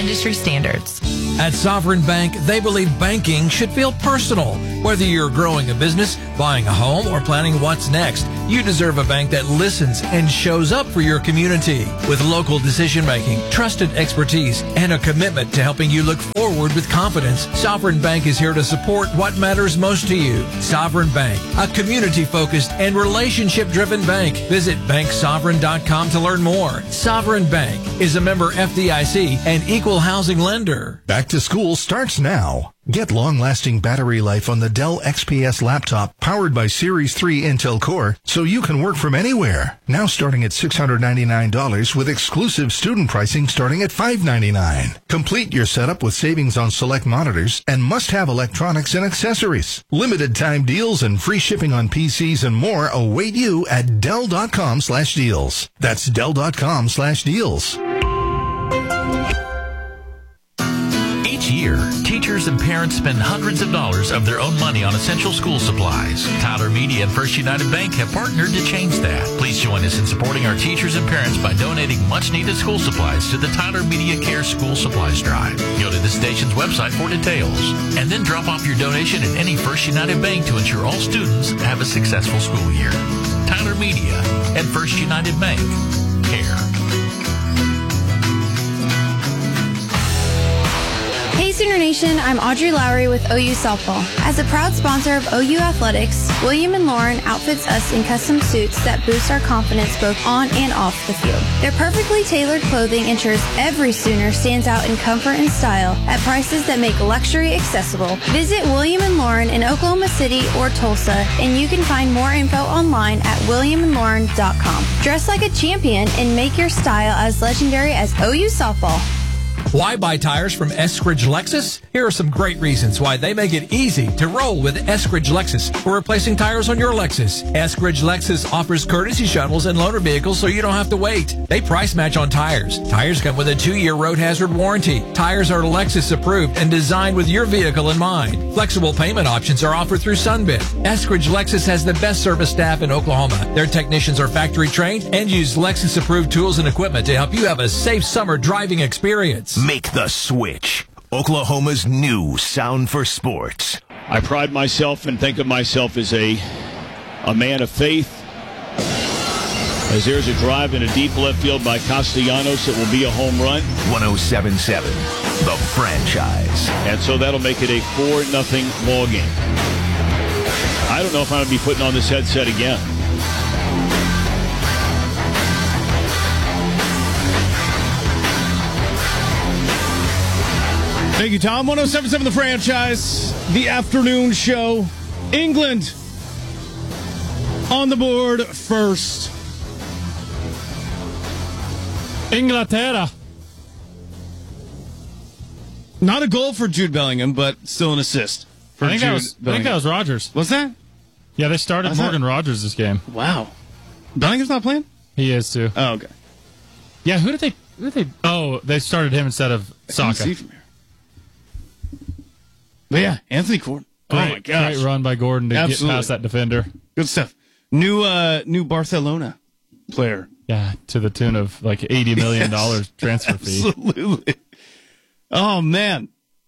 industry standards. At Sovereign Bank, they believe banking should feel personal. Whether you're growing a business, buying a home, or planning what's next, you deserve a bank that listens and shows up for your community. With local decision-making, trusted expertise, and a commitment to helping you look forward with confidence, Sovereign Bank is here to support what matters most to you. Sovereign Bank, a community-focused and relationship-driven bank. Visit banksovereign.com to learn more. Sovereign Bank is a member FDIC and equal housing lender. Back to school starts now. Get long-lasting battery life on the Dell XPS laptop powered by Series 3 Intel Core so you can work from anywhere. Now starting at $699 with exclusive student pricing starting at $599. Complete your setup with savings on select monitors and must-have electronics and accessories. Limited time deals and free shipping on PCs and more await you at Dell.com/deals. That's Dell.com/deals. Each year, teachers and parents spend hundreds of dollars of their own money on essential school supplies. Tyler Media and First United Bank have partnered to change that. Please join us in supporting our teachers and parents by donating much-needed school supplies to the Tyler Media Care School Supplies Drive. Go to the station's website for details, and then drop off your donation at any First United Bank to ensure all students have a successful school year. Tyler Media and First United Bank. Care. Hey Sooner Nation, I'm Audrey Lowry with OU Softball. As a proud sponsor of OU Athletics, William & Lauren outfits us in custom suits that boost our confidence both on and off the field. Their perfectly tailored clothing ensures every Sooner stands out in comfort and style at prices that make luxury accessible. Visit William & Lauren in Oklahoma City or Tulsa, and you can find more info online at williamandlauren.com. Dress like a champion and make your style as legendary as OU Softball. Why buy tires from Eskridge Lexus? Here are some great reasons why they make it easy to roll with Eskridge Lexus for replacing tires on your Lexus. Eskridge Lexus offers courtesy shuttles and loaner vehicles so you don't have to wait. They price match on tires. Tires come with a 2-year road hazard warranty. Tires are Lexus approved and designed with your vehicle in mind. Flexible payment options are offered through Sunbit. Eskridge Lexus has the best service staff in Oklahoma. Their technicians are factory trained and use Lexus approved tools and equipment to help you have a safe summer driving experience. Make the switch. Oklahoma's new sound for sports. I pride myself and think of myself as a man of faith. As there's a drive in a deep left field by Castellanos, it will be a home run. 107.7, the franchise. And so that'll make it a 4-0 ball game. I don't know if I'm going to be putting on this headset again. Thank you, Tom. 107.7 The Franchise, the afternoon show. England on the board first. Inglaterra. Not a goal for Jude Bellingham, but still an assist for I think that was Rogers. What's that? Yeah, they started Morgan Rogers this game. Wow. Bellingham's not playing? He is, too. Oh, okay. Yeah, who did they... Oh, they started him instead of Saka. See from here. But yeah, Anthony Gordon. Oh my gosh. Great run by Gordon to get past that defender. Good stuff. New Barcelona player. Yeah, to the tune of like $80 million transfer fee. Absolutely. Oh man.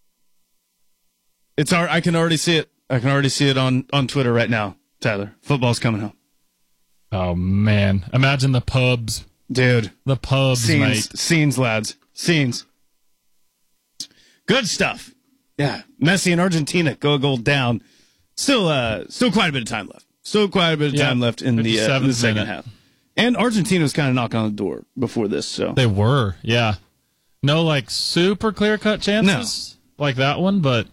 I can already see it. I can already see it on Twitter right now, Tyler. Football's coming home. Oh man. Imagine the pubs. Dude. The pubs, mate. Scenes, lads. Scenes. Good stuff. Yeah, Messi and Argentina go a goal down. Still quite a bit of time left. Still quite a bit of time left in the second half. And Argentina was kind of knocking on the door before this. So they were, yeah. No, like super clear cut chances like that one, but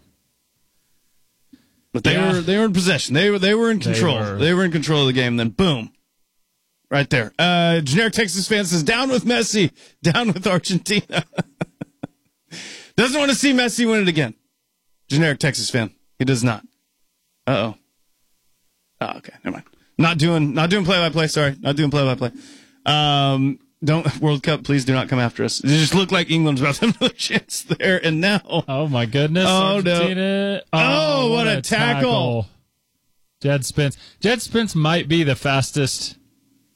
they were in possession. They were in control. They were in control of the game. And then boom, right there. Generic Texas fan says down with Messi, down with Argentina. Doesn't want to see Messi win it again. Generic Texas fan. He does not. Uh-oh. Oh, okay. Never mind. Not doing play-by-play. Sorry. Not doing play-by-play. Don't World Cup, please do not come after us. It just looked like England's about to have another chance there, and now. Oh, my goodness. Oh, Argentina. No. Oh, what a tackle. Jed Spence. Jed Spence might be the fastest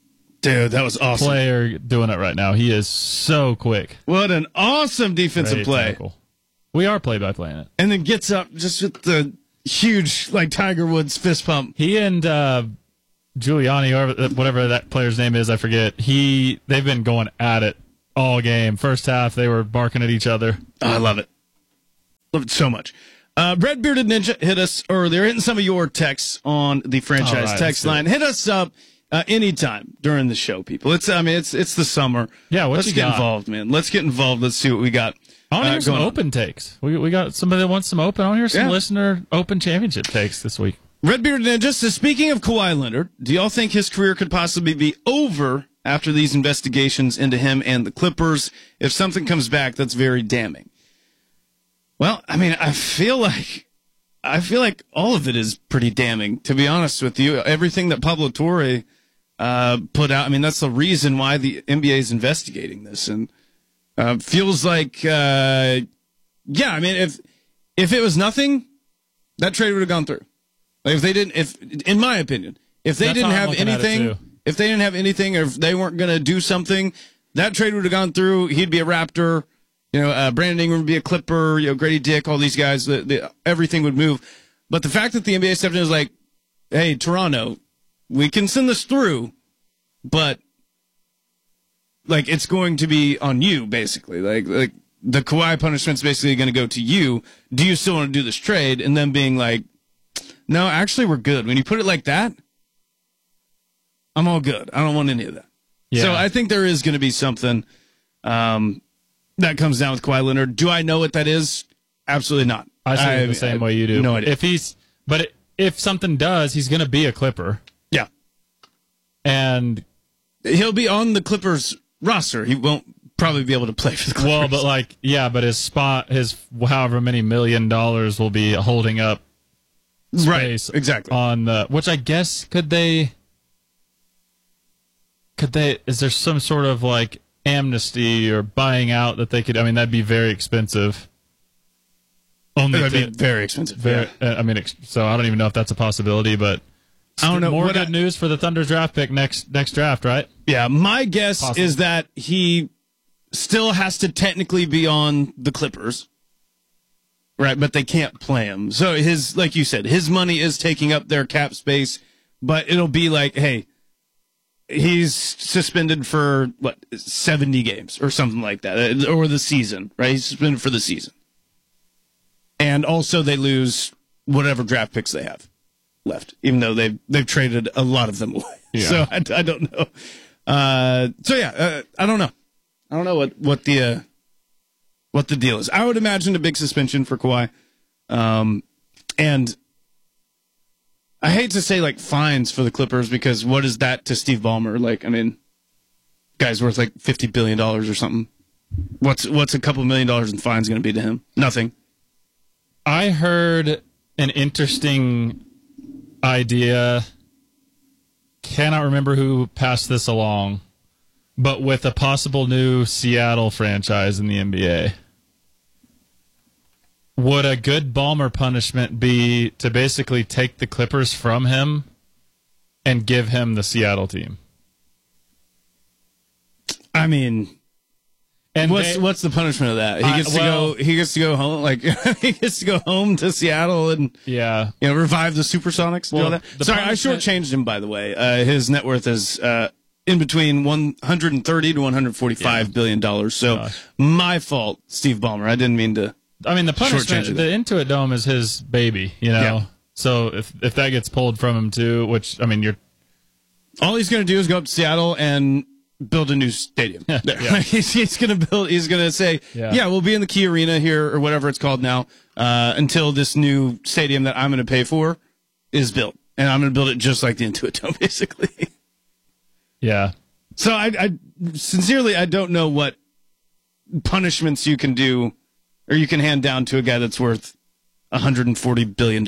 Dude, that was awesome. Player doing it right now. He is so quick. What an awesome defensive Great play. tackle. We are play-by-playing it. And then gets up just with the huge, like, Tiger Woods fist pump. He and Giuliani, or whatever that player's name is, I forget. They've been going at it all game. First half, they were barking at each other. Oh, I love it. Love it so much. Red Bearded Ninja hit us earlier, hitting some of your texts on the franchise text line. Hit us up anytime during the show, people. It's the summer. Yeah, let's get involved, man. Let's get involved. Let's see what we got. I want to hear some open takes. We got somebody that wants some open. I want to hear some listener open championship takes this week. Red Bearded Ninja says, speaking of Kawhi Leonard, do y'all think his career could possibly be over after these investigations into him and the Clippers? If something comes back, that's very damning. Well, I mean, I feel like all of it is pretty damning, to be honest with you. Everything that Pablo Torre put out, I mean, that's the reason why the NBA is investigating this. And feels like, I mean, if it was nothing, that trade would have gone through. Like in my opinion, if they didn't have anything, or if they weren't going to do something, that trade would have gone through. He'd be a Raptor. Brandon Ingram would be a Clipper. Grady Dick, all these guys. Everything would move. But the fact that the NBA stepped in is like, hey, Toronto, we can send this through, but like it's going to be on you, basically. Like the Kawhi punishment's basically going to go to you. Do you still want to do this trade? And then being like, no, actually, we're good. When you put it like that, I'm all good. I don't want any of that. Yeah. So I think there is going to be something that comes down with Kawhi Leonard. Do I know what that is? Absolutely not. I see it the same way you do. No idea. If something does, he's going to be a Clipper. Yeah. And he'll be on the Clippers roster. He won't probably be able to play for the Clippers. Well, but his spot, his however many $1 million will be holding up space. Right, exactly. On which I guess could they, is there some sort of like amnesty or buying out that they could, I mean, that'd be very expensive. That'd be very expensive. So I don't even know if that's a possibility, but I don't know. More good news for the Thunder draft pick next draft, right? Yeah, my guess is that he still has to technically be on the Clippers, right? But they can't play him. So like you said, his money is taking up their cap space, but it'll be like, hey, he's suspended for 70 games or something like that, or the season, right? He's suspended for the season. And also they lose whatever draft picks they have left, even though they've traded a lot of them away. Yeah. So I don't know. I don't know. I don't know what the deal is. I would imagine a big suspension for Kawhi. And I hate to say like fines for the Clippers, because what is that to Steve Ballmer? Like, I mean, guy's worth like $50 billion or something. What's a couple $1 million in fines going to be to him? Nothing. I heard an interesting idea. Cannot remember who passed this along, but with a possible new Seattle franchise in the NBA. Would a good Ballmer punishment be to basically take the Clippers from him and give him the Seattle team? I mean, and what's the punishment of that? He gets to go home, like he gets to go home to Seattle and revive the Supersonics. Well, that. Sorry, I shortchanged him, by the way. His net worth is in between $130 to $145 billion. So my fault, Steve Ballmer. I didn't mean to. I mean, the punishment, the Intuit Dome is his baby, Yeah. So if that gets pulled from him too, which, I mean, all he's going to do is go up to Seattle and build a new stadium. He's going to say, we'll be in the Key Arena here, or whatever it's called now, until this new stadium that I'm going to pay for is built. And I'm going to build it just like the Intuit Dome, basically. Yeah. So I sincerely, I don't know what punishments you can do or you can hand down to a guy that's worth $140 billion.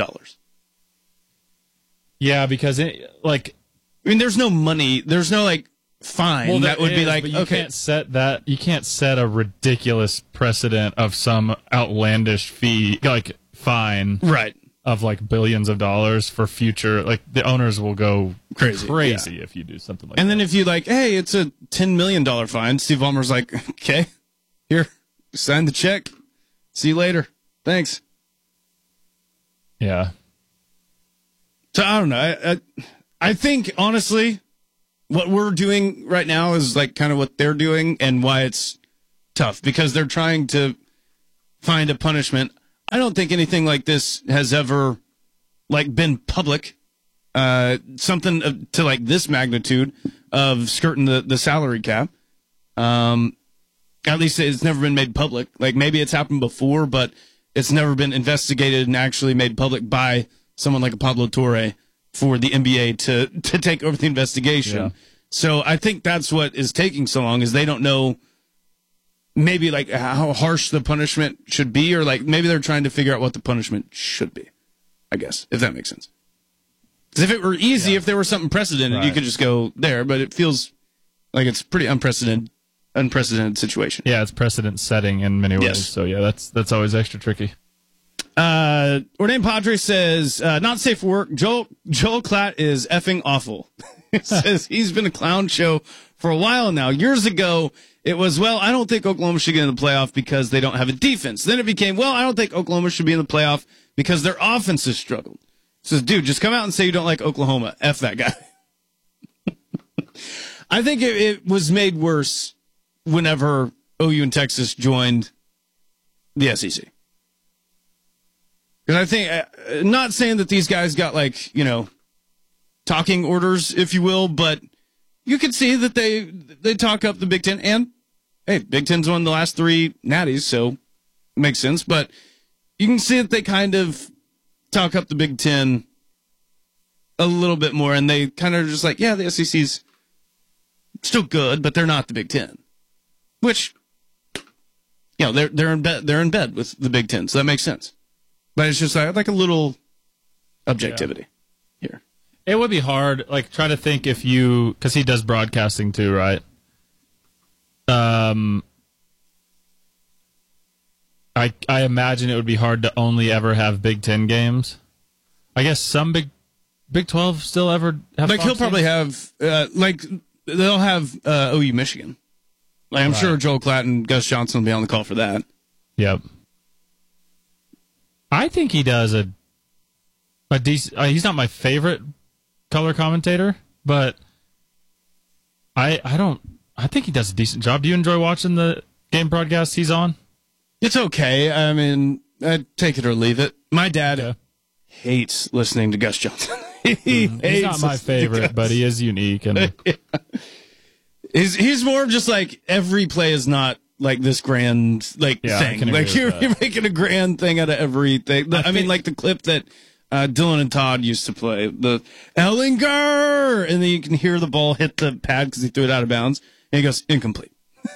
Yeah, because there's no money. There's no fine that would be like, but you can't set that. You can't set a ridiculous precedent of some outlandish fee, fine. Right. of like billions of dollars for future. Like the owners will go crazy if you do something like that. And then if you like, hey, it's a $10 million fine, Steve Ballmer's like, okay, here, sign the check. See you later. Thanks. Yeah. So I don't know. I think honestly, what we're doing right now is like kind of what they're doing, and why it's tough because they're trying to find a punishment. I don't think anything like this has ever like been public. Something to like this magnitude of skirting the salary cap. At least it's never been made public. Like maybe it's happened before, but it's never been investigated and actually made public by someone like a Pablo Torre for the NBA to take over the investigation. Yeah. So I think that's what is taking so long is they don't know maybe like how harsh the punishment should be, or like maybe they're trying to figure out what the punishment should be, I guess, if that makes sense. Because if it were easy, if there were something precedented, you could just go there, but it feels like it's pretty unprecedented situation. Yeah, it's precedent setting in many ways. Yes. So yeah, that's always extra tricky. Ordained Padre says, not safe for work. Joel Klatt is effing awful. It says he's been a clown show for a while now. Years ago, it was, well, I don't think Oklahoma should get in the playoff because they don't have a defense. Then it became, well, I don't think Oklahoma should be in the playoff because their offense has struggled. It says, dude, just come out and say you don't like Oklahoma. F that guy. I think it was made worse whenever OU and Texas joined the SEC. Because I think, not saying that these guys got like, talking orders, if you will, but you could see that they talk up the Big Ten. And, hey, Big Ten's won the last 3 natties, so it makes sense. But you can see that they kind of talk up the Big Ten a little bit more, and they kind of just like, yeah, the SEC's still good, but they're not the Big Ten. Which, they're in bed with the Big Ten, so that makes sense. But it's just like a little objectivity here. It would be hard, like, try to think if you, because he does broadcasting too, right? I imagine it would be hard to only ever have Big Ten games. I guess some Big 12 still ever have. Like, he'll probably have, they'll have OU Michigan. Like, I'm sure Joel Klatt and Gus Johnson will be on the call for that. Yep. I think he does a decent. He's not my favorite color commentator, but I think he does a decent job. Do you enjoy watching the game broadcasts he's on? It's okay. I mean, I'd take it or leave it. My dad hates listening to Gus Johnson. He's not my favorite, but he is unique, and he's more of just like every play is not like this grand thing. Like you're making a grand thing out of everything. I mean, like the clip that Dylan and Todd used to play, the Ellinger, and then you can hear the ball hit the pad because he threw it out of bounds, and he goes, incomplete.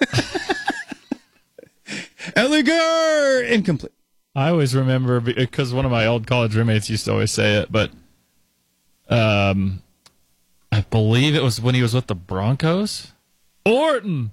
Ellinger, incomplete. I always remember, because one of my old college roommates used to always say it, but I believe it was when he was with the Broncos. Orton!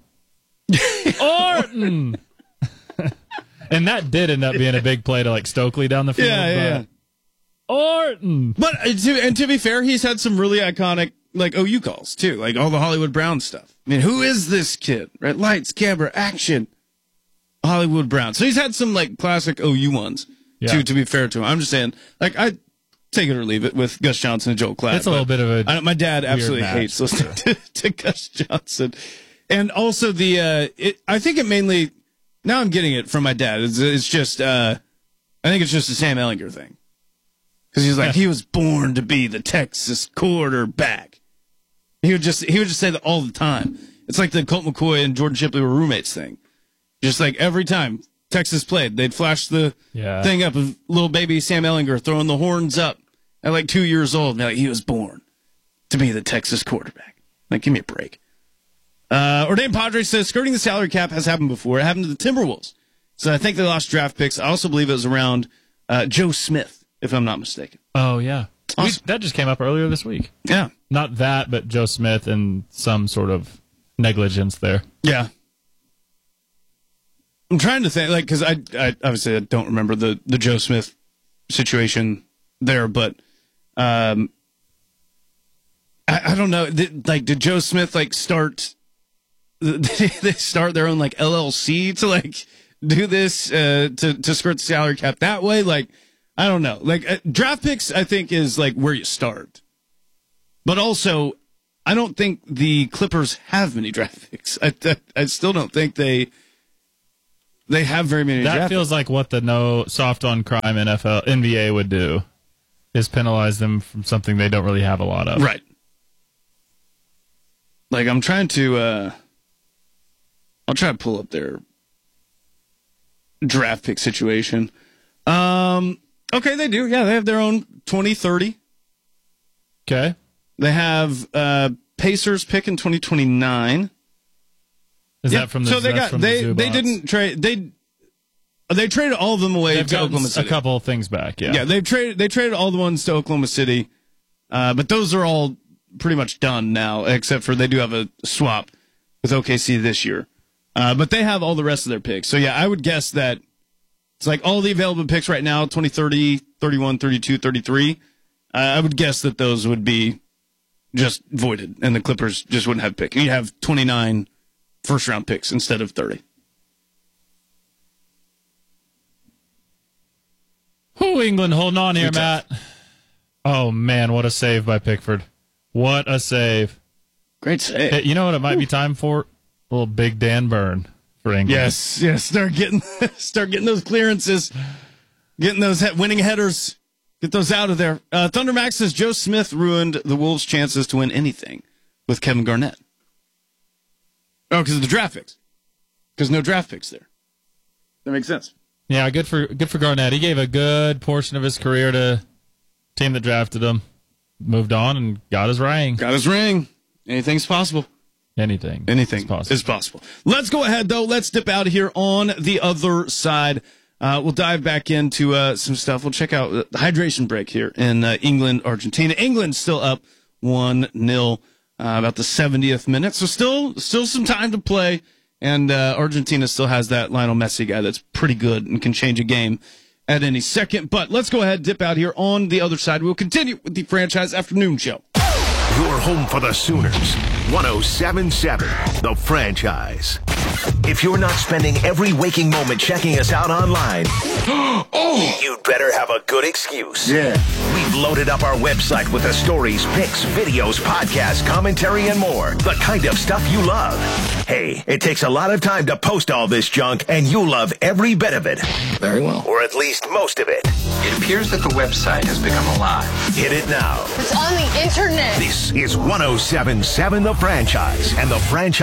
And that did end up being a big play to like Stokely down the field. Yeah. Orton! But to be fair, he's had some really iconic like OU calls too, like all the Hollywood Brown stuff. I mean, who is this kid? Right? Lights, camera, action. Hollywood Brown. So he's had some like classic OU ones too, to be fair to him. I'm just saying, like, I take it or leave it with Gus Johnson and Joel Klatt. It's a little bit of a my dad absolutely hates listening to Gus Johnson. And also I think it mainly, now I'm getting it from my dad. It's just, I think it's just a Sam Ellinger thing. Because he's like, he was born to be the Texas quarterback. He would just say that all the time. It's like the Colt McCoy and Jordan Shipley were roommates thing. Just like every time Texas played, they'd flash the thing up of little baby Sam Ellinger throwing the horns up at like 2 years old. And like, he was born to be the Texas quarterback. Like, give me a break. Ordained Padre says skirting the salary cap has happened before. It happened to the Timberwolves. So I think they lost draft picks. I also believe it was around Joe Smith, if I'm not mistaken. Oh, yeah. Awesome. That just came up earlier this week. Yeah. Not that, but Joe Smith and some sort of negligence there. Yeah. I'm trying to think, like, because I obviously I don't remember the Joe Smith situation there, but I don't know. Did Joe Smith start? They start their own LLC to do this to skirt the salary cap that way? I don't know. Draft picks, I think, is where you start, but also I don't think the Clippers have many draft picks. I still don't think they have very many. That feels like what the no soft on crime NBA would do, is penalize them from something they don't really have a lot of. Right. I'm trying to. I'll try to pull up their draft pick situation. Okay, they do. Yeah, they have their own 2030. Okay. They have Pacers pick in 2029. Is that from the? So they didn't trade. They traded all of them away to Oklahoma City. A couple of things back. Yeah. Yeah, they traded all the ones to Oklahoma City, but those are all pretty much done now, except for they do have a swap with OKC this year. But they have all the rest of their picks. So yeah, I would guess that it's all the available picks right now, 2030, 31, 32, 33. I would guess that those would be just voided, and the Clippers just wouldn't have pick. You'd have 29 first-round picks instead of 30. Oh, England holding on here, Matt. Oh, man, what a save by Pickford. What a save. Great save. Hey, you know what it might be time for? A little Big Dan Burn for England. Yes, start getting those clearances, getting those winning headers. Get those out of there. Thunder Max says Joe Smith ruined the Wolves' chances to win anything with Kevin Garnett. Oh, because of the draft picks. Because no draft picks there. That makes sense. Yeah, good for Garnett. He gave a good portion of his career to team that drafted him. Moved on and got his ring. Anything's possible. Anything is possible. Let's go ahead, though. Let's dip out of here on the other side. We'll dive back into some stuff. We'll check out the hydration break here in England, Argentina. England's still up 1-0 about the 70th minute. So still some time to play. And Argentina still has that Lionel Messi guy that's pretty good and can change a game at any second. But let's go ahead, dip out here on the other side. We'll continue with the Franchise Afternoon Show. Your home for the Sooners. 107.7, The Franchise. If you're not spending every waking moment checking us out online, you'd better have a good excuse. Yeah. We've loaded up our website with the stories, pics, videos, podcasts, commentary, and more. The kind of stuff you love. Hey, it takes a lot of time to post all this junk, and you'll love every bit of it. Very well. Or at least most of it. It appears that the website has become alive. Hit it now. It's on the internet. This is 107.7 The Franchise and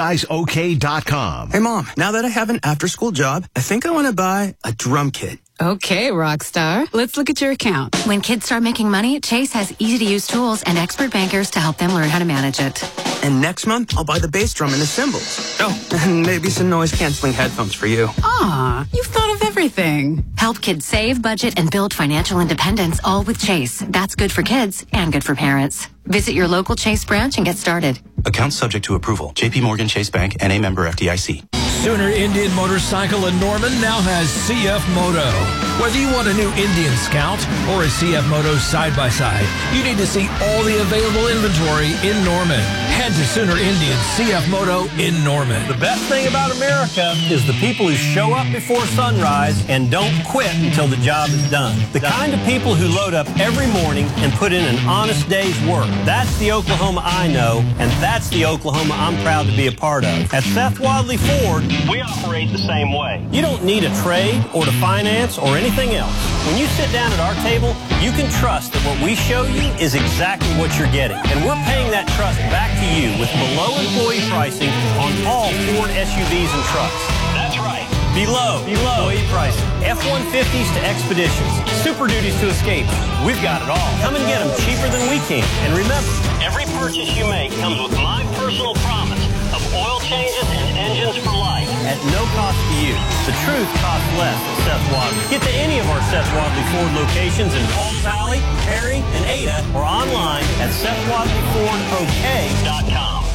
thefranchiseok.com. Hey, Mom, now that I have an after-school job, I think I want to buy a drum kit. Okay, Rockstar. Let's look at your account. When kids start making money, Chase has easy-to-use tools and expert bankers to help them learn how to manage it. And next month, I'll buy the bass drum and the cymbals. Oh, and maybe some noise-canceling headphones for you. Aw, you've thought of everything. Help kids save, budget, and build financial independence, all with Chase. That's good for kids and good for parents. Visit your local Chase branch and get started. Account subject to approval. J.P. Morgan Chase Bank, N.A. member FDIC. Sooner Indian Motorcycle in Norman now has CF Moto. Whether you want a new Indian Scout or a CF Moto side-by-side, you need to see all the available inventory in Norman. Head to Sooner Indian CF Moto in Norman. The best thing about America is the people who show up before sunrise and don't quit until the job is done. The kind of people who load up every morning and put in an honest day's work. That's the Oklahoma I know, and that's the Oklahoma I'm proud to be a part of. At Seth Wadley Ford, we operate the same way. You don't need a trade or to finance or anything else. When you sit down at our table, you can trust that what we show you is exactly what you're getting. And we're paying that trust back to you with below employee pricing on all Ford SUVs and trucks. That's right. Below employee pricing. F-150s to Expeditions. Super Duties to Escapes. We've got it all. Come and get them cheaper than we can. And remember, every purchase you make comes with my personal promise of oil changes and engines for life at no cost to you. The truth costs less at Seth Wadley. Get to any of our Seth Wadley Ford locations in Palm Valley, Perry, and Ada, or online at SethWadleyFordOK.com.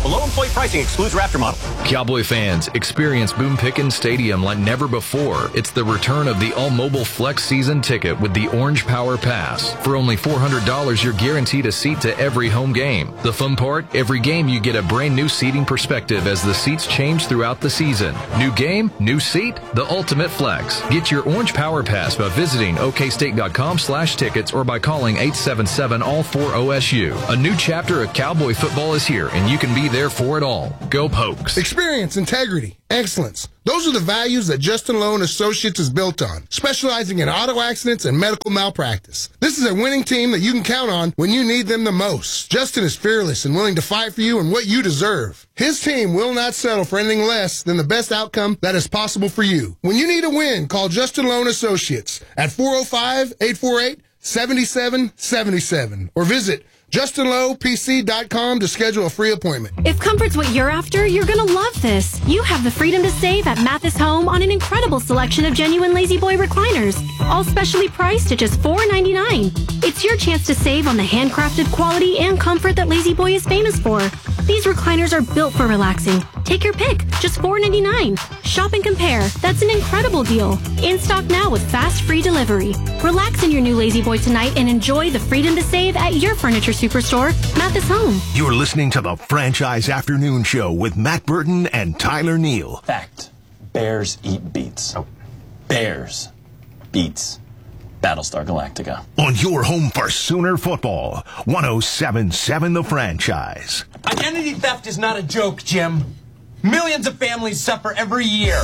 Below employee pricing excludes Raptor model. Cowboy fans, experience Boone Pickens Stadium like never before. It's the return of the all-mobile Flex season ticket with the Orange Power Pass. For only $400, you're guaranteed a seat to every home game. The fun part? Every game you get a brand new seating perspective as the seats change throughout the season. New game, new seat, the ultimate flex. Get your Orange Power Pass by visiting okstate.com/tickets or by calling 877-ALL-4-OSU. A new chapter of Cowboy football is here, and you can be there for it all. Go Pokes. Experience, integrity, excellence. Those are the values that Justin Lowe & Associates is built on, specializing in auto accidents and medical malpractice. This is a winning team that you can count on when you need them the most. Justin is fearless and willing to fight for you and what you deserve. His team will not settle for anything less than the best outcome that is possible for you. When you need a win, call Justin Lowe & Associates at 405-848-7777 or visit JustinLowePC.com to schedule a free appointment. If comfort's what you're after, you're going to love this. You have the freedom to save at Mathis Home on an incredible selection of genuine Lazy Boy recliners, all specially priced at just $4.99. It's your chance to save on the handcrafted quality and comfort that Lazy Boy is famous for. These recliners are built for relaxing. Take your pick, just $4.99. Shop and compare. That's an incredible deal. In stock now with fast free delivery. Relax in your new Lazy Boy tonight and enjoy the freedom to save at your furniture superstore, Mathis Home. You're listening to the Franchise Afternoon Show with Matt Burton and Tyler Neal. Fact. Bears eat beets. Oh. Bears beets Battlestar Galactica. On your home for Sooner football, 107.7 The Franchise. Identity theft is not a joke, Jim. Millions of families suffer every year.